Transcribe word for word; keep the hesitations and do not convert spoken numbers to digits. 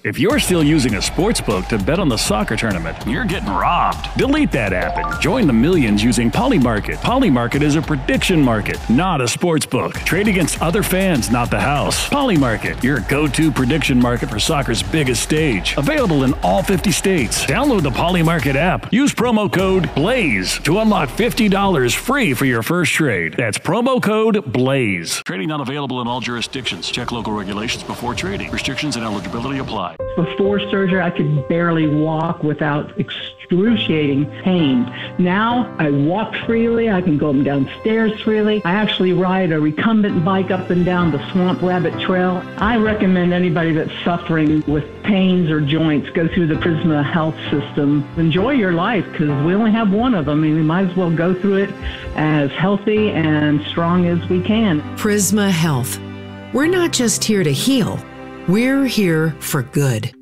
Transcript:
If you're still using a sports book to bet on the soccer tournament, you're getting robbed. Delete that app and join the millions using Polymarket. Polymarket is a prediction market, not a sports book. Trade against other fans, not the house. Polymarket, your go-to prediction market for soccer's biggest stage. Available in all fifty states. Download the Polymarket app. Use promo code BLAZE to unlock fifty dollars free for your first trade. That's promo code BLAZE. Trading not available in all jurisdictions. Check local regulations before trading. Restrictions and eligibility apply. Before surgery, I could barely walk without excruciating pain. Now, I walk freely. I can go up and down stairs freely. I actually ride a recumbent bike up and down the Swamp Rabbit Trail. I recommend anybody that's suffering with pains or joints go through the Prisma Health System. Enjoy your life, because we only have one of them, and we might as well go through it as healthy and strong as we can. Prisma Health. We're not just here to heal. We're here for good.